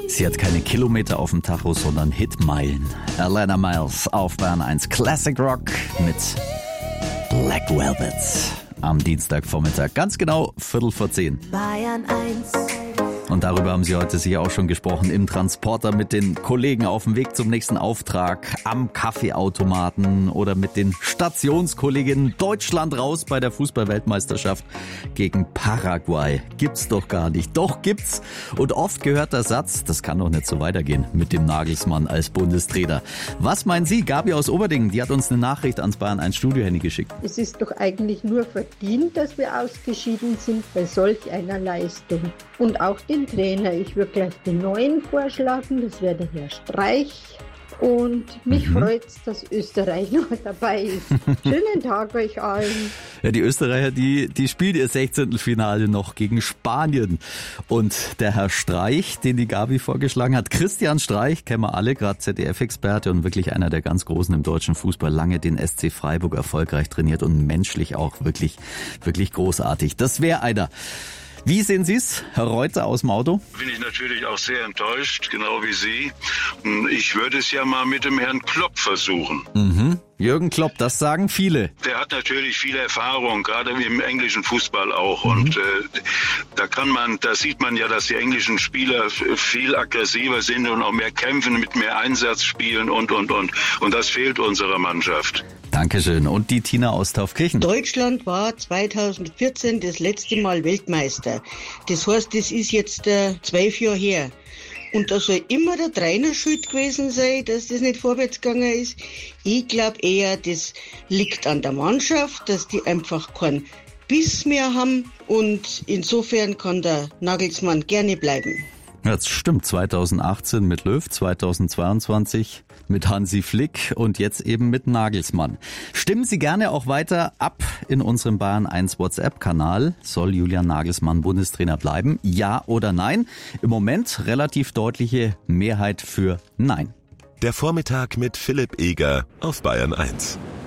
Sie hat keine Kilometer auf dem Tacho, sondern Hitmeilen. Alana Miles auf Bayern 1 Classic Rock mit Black Velvet. Am Dienstagvormittag, ganz genau 9:45. Bayern 1. Und darüber haben Sie heute sicher auch schon gesprochen im Transporter mit den Kollegen auf dem Weg zum nächsten Auftrag, am Kaffeeautomaten oder mit den Stationskolleginnen. Deutschland raus bei der Fußball-Weltmeisterschaft gegen Paraguay. Gibt's doch gar nicht. Doch gibt's. Und oft gehört der Satz, das kann doch nicht so weitergehen mit dem Nagelsmann als Bundestrainer. Was meinen Sie? Gabi aus Oberdingen, die hat uns eine Nachricht ans Bayern 1 Studio-Handy geschickt. Es ist doch eigentlich nur verdient, dass wir ausgeschieden sind bei solch einer Leistung. Und auch den Trainer. Ich würde gleich den neuen vorschlagen, das wäre der Herr Streich. Und mich freut's, dass Österreich noch dabei ist. Schönen Tag euch allen. Ja, die Österreicher, die spielen ihr 16. Finale noch gegen Spanien. Und der Herr Streich, den die Gabi vorgeschlagen hat, Christian Streich, kennen wir alle, gerade ZDF-Experte und wirklich einer der ganz Großen im deutschen Fußball, lange den SC Freiburg erfolgreich trainiert und menschlich auch wirklich, wirklich großartig. Das wäre einer. Wie sehen Sie es, Herr Reuter aus dem Auto? Bin ich natürlich auch sehr enttäuscht, genau wie Sie. Ich würde es ja mal mit dem Herrn Klopp versuchen. Jürgen Klopp, das sagen viele. Der hat natürlich viel Erfahrung, gerade im englischen Fußball auch. Und da sieht man ja, dass die englischen Spieler viel aggressiver sind und auch mehr kämpfen, mit mehr Einsatz spielen und. Und das fehlt unserer Mannschaft. Dankeschön. Und die Tina aus Taufkirchen? Deutschland war 2014 das letzte Mal Weltmeister. Das heißt, das ist jetzt 12 Jahre her. Und da soll immer der Trainer schuld gewesen sein, dass das nicht vorwärts gegangen ist. Ich glaube eher, das liegt an der Mannschaft, dass die einfach keinen Biss mehr haben. Und insofern kann der Nagelsmann gerne bleiben. Ja, das stimmt. 2018 mit Löw, 2022 mit Hansi Flick und jetzt eben mit Nagelsmann. Stimmen Sie gerne auch weiter ab in unserem Bayern 1 WhatsApp-Kanal. Soll Julian Nagelsmann Bundestrainer bleiben? Ja oder nein? Im Moment relativ deutliche Mehrheit für Nein. Der Vormittag mit Philipp Eger auf Bayern 1.